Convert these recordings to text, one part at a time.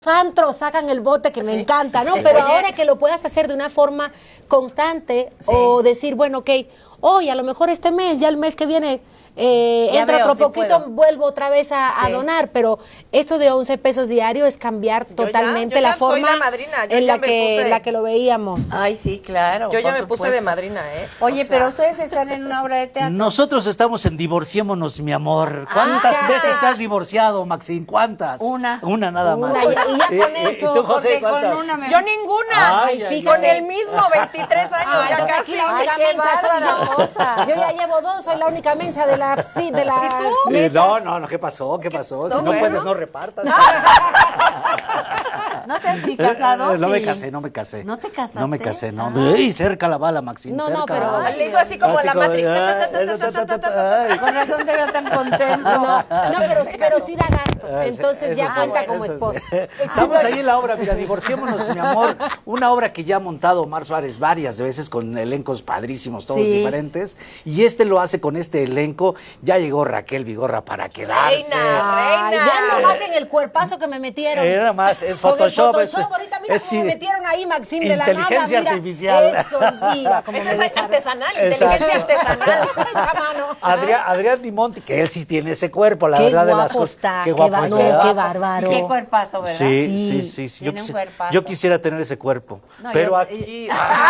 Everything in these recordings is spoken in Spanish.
antros sacan el bote que me encanta, ¿no? Pero ahora que lo puedas hacer de una forma constante o decir, bueno, ok, hoy a lo mejor este mes, ya el mes que viene entra otro poquito, vuelvo otra vez a donar, pero esto de 11 pesos diario es cambiar totalmente la forma en la que lo veíamos. Ay, sí, claro. Yo ya me puse de madrina, ¿eh? Oye, pero ustedes están en una obra de teatro. Nosotros estamos en Divorciémonos, mi amor. ¿Cuántas veces te has divorciado, Maxine? ¿Cuántas? Una nada más. Y ya con eso. ¿Y tú, José, cuántas? Yo ninguna. Con el mismo 23 años. Ya entonces casi. aquí la única mensa soy yo. Yo ya llevo 2, soy la única mensa de la mesa. No, ¿qué pasó? Si no puedes, no repartas. ¿No te has ni casado? No me Sí. casé, no me casé. ¿No te casaste? No me casé, no. Ah. ¡Ey, cerca la bala, Maxine! No, cerca pero la bala. Le hizo así como la Matrix. Con razón te veo tan contento. No, pero sí da gasto. Entonces ya cuenta como esposa. Estamos ahí en la obra, mira, Divorciémonos, mi amor. Una obra que ya ha montado Omar Suárez varias veces con elencos padrísimos, todos diferentes. Y lo hace con este elenco. Ya llegó Raquel Vigorra para quedarse. Reina. Ya nomás en el cuerpazo que me metieron. Era más en Con el Photoshop. ahorita mira cómo me metieron ahí, Maxine, de la nada. Inteligencia Mira, artificial. Eso, mira, como Esa me es dejaron. artesanal, Exacto. inteligencia artesanal. Echa mano. Adrián Dimonti, que él sí tiene ese cuerpo, la Qué verdad de las guapo cosas. está, Qué guapo no, está. qué bárbaro. Qué cuerpazo, ¿verdad? Sí. Tiene un cuerpazo. Yo quisiera tener ese cuerpo. No, pero aquí.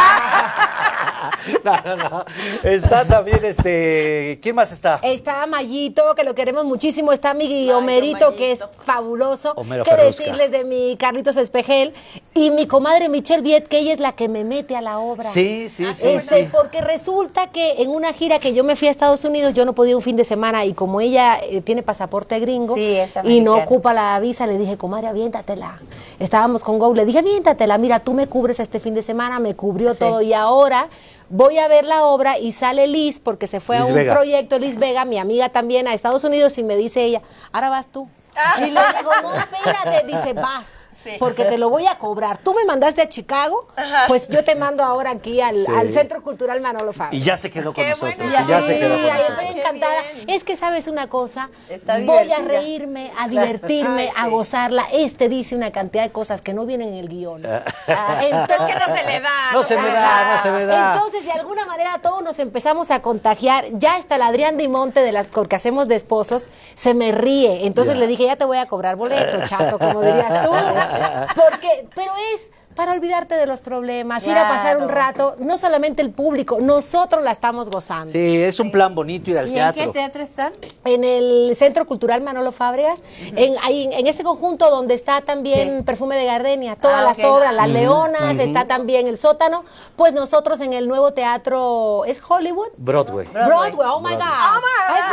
No. Está también ¿quién más está? Está Mayito, que lo queremos muchísimo. Está mi Homerito, que es fabuloso. Homero ¿Qué Ferrusca. decirles de mi Carlitos Espejel? Y mi comadre Michelle Viet, que ella es la que me mete a la obra. Sí. Porque resulta que en una gira que yo me fui a Estados Unidos, yo no podía un fin de semana, y como ella tiene pasaporte gringo es y no americana. ocupa la visa, le dije, comadre, aviéntatela. Estábamos con Go, le dije, aviéntatela, mira, tú me cubres este fin de semana, me cubrió todo, y ahora voy a ver la obra y sale Liz, porque se fue Liz a un Vega. proyecto, Liz Vega, mi amiga también, a Estados Unidos, y me dice ella, ahora vas tú. Y le digo, no, espérate, dice, vas, porque te lo voy a cobrar. Tú me mandaste a Chicago, pues yo te mando ahora aquí al Centro Cultural Manolo Fabio. Y ya se quedó con Qué nosotros. bueno. Ya se quedó con Ahí nosotros. estoy encantada. Es que, ¿sabes una cosa? Está Voy a divertida. reírme, a divertirme, a gozarla. Dice una cantidad de cosas que no vienen en el guión. Entonces que no se le da. No se me da. Entonces, de alguna manera, todos nos empezamos a contagiar. Ya hasta el Adrián Dimonte, que hacemos de esposos, se me ríe. Entonces le dije, ya te voy a cobrar boleto, chato, como dirías tú. Pero es para olvidarte de los problemas, ir a pasar un rato, no solamente el público, nosotros la estamos gozando. Sí, es un plan bonito ir al ¿Y teatro. en qué teatro están? En el Centro Cultural Manolo Fábregas, en este conjunto donde está también Perfume de Gardenia, todas las obras, Las Leonas, está también el sótano, pues nosotros en el nuevo teatro, ¿es Hollywood? Broadway. Broadway, oh my God.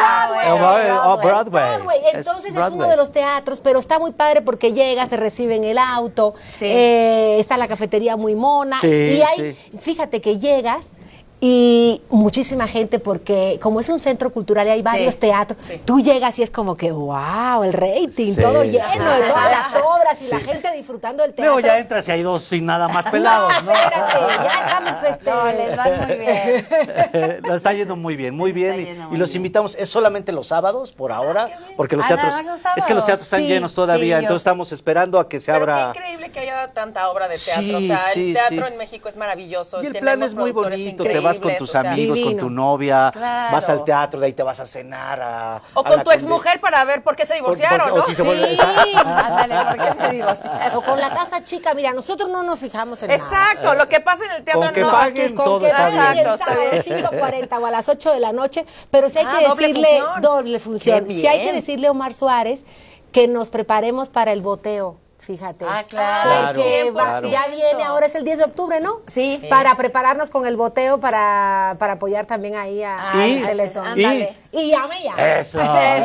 Es Broadway. Entonces es uno de los teatros, pero está muy padre porque llegas, te reciben el auto, está la cafetería muy mona, y fíjate que llegas y muchísima gente, porque como es un centro cultural y hay varios teatros, tú llegas y es como que wow, el rating, todo lleno de todas las obras y la gente disfrutando del teatro. Luego ya entras y hay dos sin nada más pelados, ¿no? Espérate, ya estamos No, les va muy bien. Lo está yendo muy bien, muy bien. yendo Y muy los bien. invitamos, es solamente los sábados por ahora, porque los teatros, nada más los sábados. es que los teatros están llenos todavía, sí, entonces estamos esperando a que se Pero abra. qué increíble que haya tanta obra de teatro. Sí, o sea, sí, el teatro sí. en México es maravilloso. Y el plan Tenemos es muy productores bonito, te vas con increíbles, tus o sea, amigos, con divino. tu novia, Claro. vas al teatro, de ahí te vas a cenar a O a con la tu exmujer para ver por qué se divorciaron, o ¿no? si se vuelve- Ándale, ¿por qué se divorciaron? O con la casa chica, mira, nosotros no nos fijamos en nada. Exacto, lo que pasa en el teatro Con que no. paguen Con todo que está vayan bien. el Exacto, sábado está bien. 5:40 o a las 8 de la noche, pero sí hay que doble decirle función. doble función. Qué Sí hay que bien. decirle a Omar Suárez que nos preparemos para el boteo. Fíjate. Ah, claro. Porque Claro. ya viene, ahora es el 10 de octubre, ¿no? Sí. Para prepararnos con el boteo para apoyar también ahí a Y- Teletón. ándale. Y llame ya. Eso.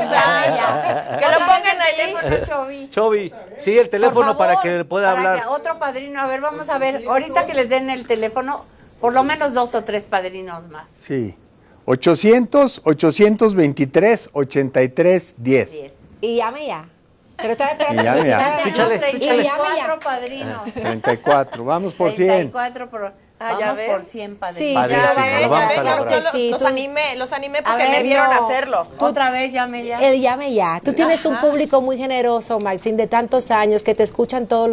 Ya. Que lo pongan ahí. Teléfono, Chovi. Chovi, sí, el teléfono favor, para que pueda Para hablar. que otro padrino, a ver, vamos a ver, ahorita que les den el teléfono, por lo menos 2 o 3 padrinos más. Sí. 800-823-83-10. Y llame ya. Pero estaba esperando Y llame que ya. escuchara. Échale, Y llame ya. 34 padrinos. 34. Vamos por 100. 34 por... Vamos por 100 padrinos. Sí, lo vamos a lograr. Los animé porque me vieron hacerlo. Otra vez llame ya. El llame ya. Tú tienes un público muy generoso, Maxine, de tantos años que te escuchan todos los